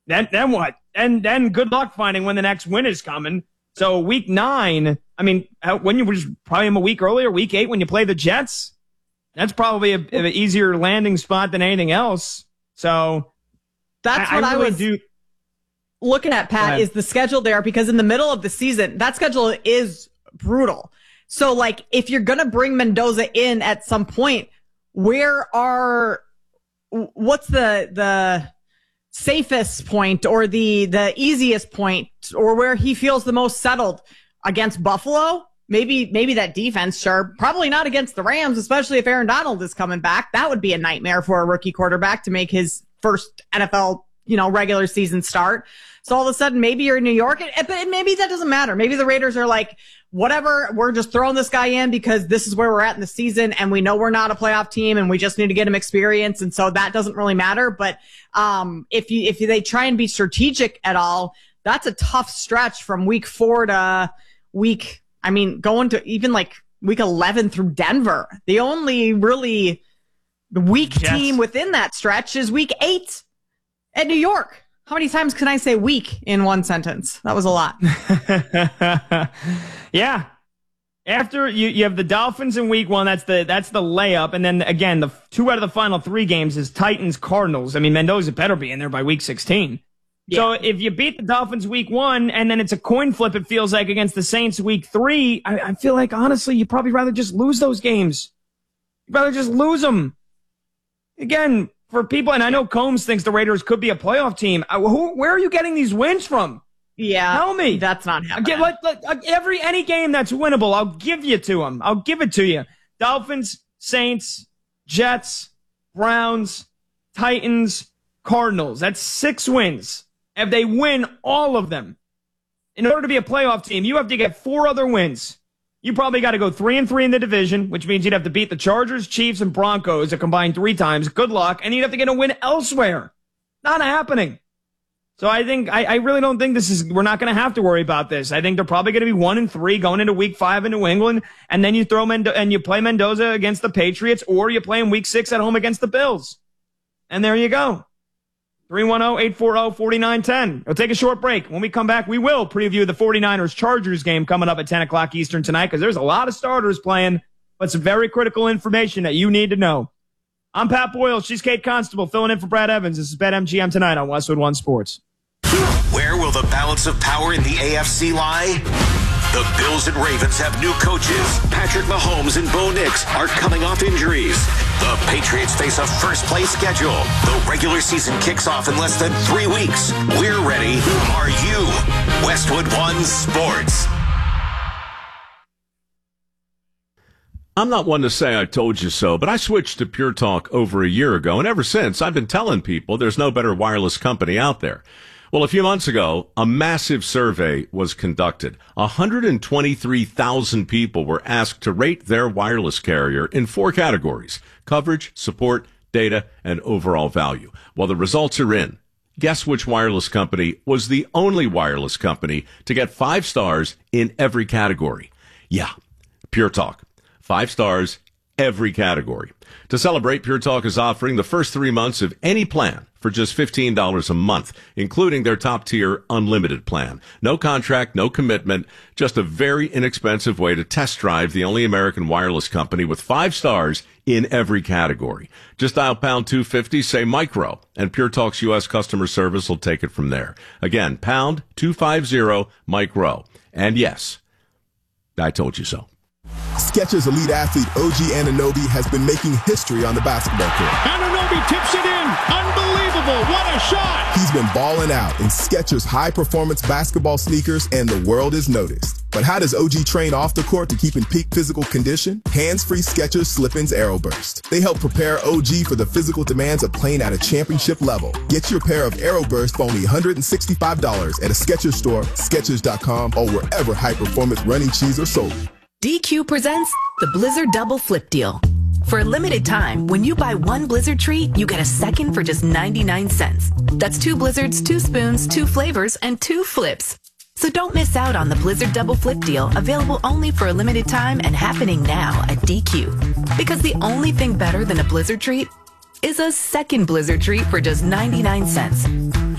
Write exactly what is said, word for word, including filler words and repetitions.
then then what? And then good luck finding when the next win is coming. So week nine, I mean, when you were just probably a week earlier, week eight, when you play the Jets, that's probably a, an easier landing spot than anything else. So that's I, what I, I really was do. looking at, Pat, is the schedule there, because in the middle of the season, that schedule is brutal. So, like, if you're going to bring Mendoza in at some point, where are, what's the, the safest point or the, the easiest point, or where he feels the most settled? Against Buffalo? Maybe, maybe that defense, sure. Probably not against the Rams, especially if Aaron Donald is coming back. That would be a nightmare for a rookie quarterback to make his first N F L, you know, regular season start. So all of a sudden, maybe you're in New York, but maybe that doesn't matter. Maybe the Raiders are like, whatever, we're just throwing this guy in because this is where we're at in the season, and we know we're not a playoff team, and we just need to get him experience, and so that doesn't really matter. But um, if you if they try and be strategic at all, that's a tough stretch from week four to week. I mean, going to even like week eleven through Denver. The only really weak yes. team within that stretch is week eight at New York. How many times can I say weak in one sentence? That was a lot. Yeah. After you, you have the Dolphins in week one, that's the that's the layup. And then again, the two out of the final three games is Titans, Cardinals. I mean, Mendoza better be in there by week sixteen. Yeah. So if you beat the Dolphins week one and then it's a coin flip, it feels like, against the Saints week three, I, I feel like, honestly, you'd probably rather just lose those games. You'd rather just lose them. Again, for people, and I know Combs thinks the Raiders could be a playoff team. Who, where are you getting these wins from? Yeah. Tell me. That's not happening. Get, let, let, every, any game that's winnable, I'll give you to them. I'll give it to you. Dolphins, Saints, Jets, Browns, Titans, Cardinals. That's six wins. If they win all of them, in order to be a playoff team, you have to get four other wins. You probably got to go three and three in the division, which means you'd have to beat the Chargers, Chiefs, and Broncos a combined three times. Good luck. And you'd have to get a win elsewhere. Not happening. So I think, I, I really don't think this is, we're not going to have to worry about this. I think they're probably going to be one and three going into week five in New England. And then you throw Mendo- and you play Mendoza against the Patriots, or you play in week six at home against the Bills. And there you go. three one zero, eight four zero, four nine one zero. We'll take a short break. When we come back, we will preview the 49ers Chargers game coming up at ten o'clock Eastern tonight, because there's a lot of starters playing, but some very critical information that you need to know. I'm Pat Boyle. She's Kate Constable, filling in for Brad Evans. This is BetMGM tonight on Westwood One Sports. Where will the balance of power in the A F C lie? The Bills and Ravens have new coaches. Patrick Mahomes and Bo Nix are coming off injuries. The Patriots face a first-place schedule. The regular season kicks off in less than three weeks. We're ready. Are you? Westwood One Sports. I'm not one to say I told you so, but I switched to Pure Talk over a year ago, and ever since, I've been telling people there's no better wireless company out there. Well, a few months ago, a massive survey was conducted. one hundred twenty-three thousand people were asked to rate their wireless carrier in four categories: coverage, support, data, and overall value. Well, the results are in. Guess which wireless company was the only wireless company to get five stars in every category? Yeah, Pure Talk. Five stars, every category. To celebrate, Pure Talk is offering the first three months of any plan for just fifteen dollars a month, including their top-tier unlimited plan. No contract, no commitment, just a very inexpensive way to test drive the only American wireless company with five stars in every category. Just dial pound two fifty, say micro, and Pure Talk's U S customer service will take it from there. Again, pound two fifty, micro. And yes, I told you so. Skechers elite athlete O G Anunoby has been making history on the basketball court. Anunoby tips it in. Unbelievable. What a shot. He's been balling out in Skechers high-performance basketball sneakers, and the world has noticed. But how does O G train off the court to keep in peak physical condition? Hands-free Skechers Slip-ins Aeroburst. They help prepare O G for the physical demands of playing at a championship level. Get your pair of Aeroburst for only one hundred sixty-five dollars at a Skechers store, Skechers dot com, or wherever high-performance running shoes are sold. D Q presents the Blizzard Double Flip Deal. For a limited time, when you buy one Blizzard treat, you get a second for just ninety-nine cents. That's two Blizzards, two spoons, two flavors, and two flips. So don't miss out on the Blizzard Double Flip Deal, available only for a limited time and happening now at D Q. Because the only thing better than a Blizzard treat is a second Blizzard treat for just ninety-nine cents.